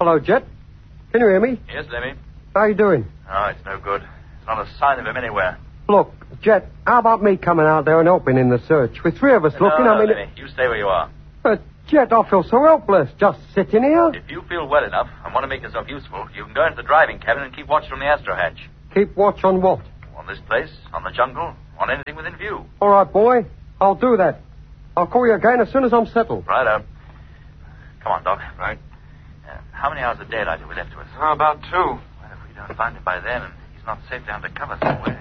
Hello, Jet. Can you hear me? Yes, Lemmy. How you doing? Oh, it's no good. There's not a sign of him anywhere. Look, Jet, how about me coming out there and helping in the search? With three of us looking, no, I mean... Lemmy, you stay where you are. But, Jet, I feel so helpless just sitting here. If you feel well enough and want to make yourself useful, you can go into the driving cabin and keep watch from the astro hatch. Keep watch on what? On this place, on the jungle, on anything within view. All right, boy. I'll do that. I'll call you again as soon as I'm settled. Righto. Come on, Doc. Right. How many hours of daylight have we left to us? About 2. Well, if we don't find him by then, and he's not safely under cover somewhere.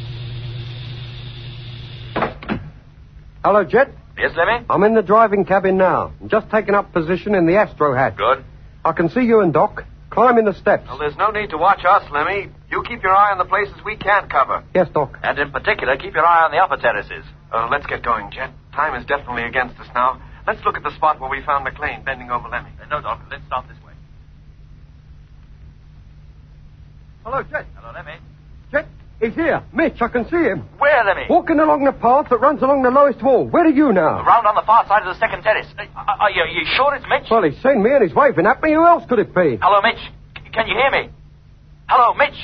Hello, Jet. Yes, Lemmy? I'm in the driving cabin now. I'm just taking up position in the astro hatch. Good. I can see you and Doc. Climb in the steps. Well, there's no need to watch us, Lemmy. You keep your eye on the places we can't cover. Yes, Doc. And in particular, keep your eye on the upper terraces. Let's get going, Jet. Time is definitely against us now. Let's look at the spot where we found McLean bending over Lemmy. No, Doc. Let's start this way. Hello, Jet. Hello, Lemmy. Jet, he's here. Mitch, I can see him. Where, Lemmy? Walking along the path that runs along the lowest wall. Where are you now? Around on the far side of the second terrace. Are you sure it's Mitch? Well, he's seen me and he's waving at me. Who else could it be? Hello, Mitch. Can you hear me? Hello, Mitch.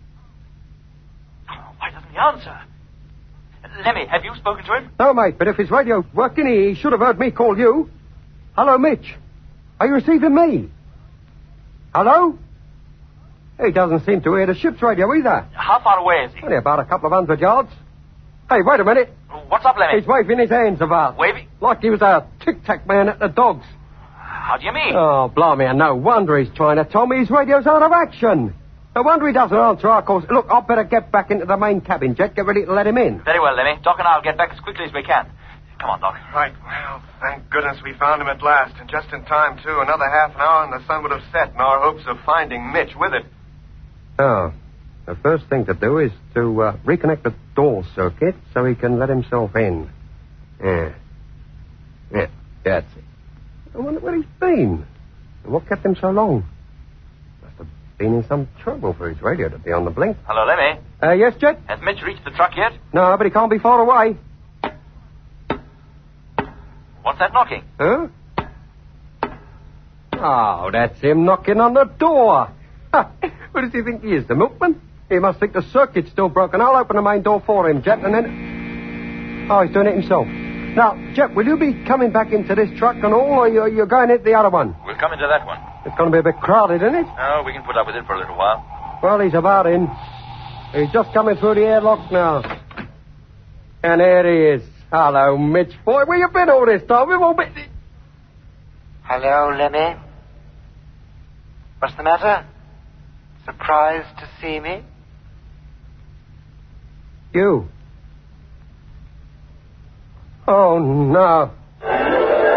Oh, why doesn't he answer? Lemmy, have you spoken to him? No, mate, but if his radio's working, he should have heard me call you. Hello, Mitch. Are you receiving me? Hello? He doesn't seem to hear the ship's radio either. How far away is he? Only about a couple of 100 yards. Hey, wait a minute. What's up, Lemmy? He's waving his hands about. Waving? Like he was a tic-tac man at the dogs. How do you mean? Oh, blimey, no wonder he's trying to tell me his radio's out of action. No wonder he doesn't answer our calls. Look, I'd better get back into the main cabin, Jet. Get ready to let him in. Very well, Lemmy. Doc and I'll get back as quickly as we can. Come on, Doc. Right. Well, thank goodness we found him at last. And just in time, too. Another half an hour and the sun would have set in our hopes of finding Mitch with it. Oh, the first thing to do is to reconnect the door circuit so he can let himself in. Yeah, that's it. I wonder where he's been. And what kept him so long? Must have been in some trouble for his radio to be on the blink. Hello, Lemmy. Yes, Jet? Has Mitch reached the truck yet? No, but he can't be far away. What's that knocking? Huh? Oh, that's him knocking on the door. What does he think he is, the milkman? He must think the circuit's still broken. I'll open the main door for him, Jet, and then... Oh, he's doing it himself. Now, Jet, will you be coming back into this truck and all, or you're going into the other one? We'll come into that one. It's going to be a bit crowded, isn't it? Oh, we can put up with it for a little while. Well, he's about in. He's just coming through the airlock now. And there he is. Hello, Mitch, boy. Where you been all this time? We've all been... Hello, Lemmy. What's the matter? Surprised to see me? You. Oh, no.